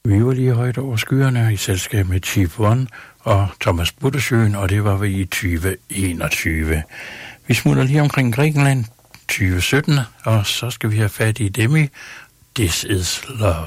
Vi var lige højt over skyerne i selskab med Chief One og Thomas Buttersøen, og det var vi i 2021. Vi smutter lige omkring Grækenland 2017, og så skal vi have fat i Demi. This is love.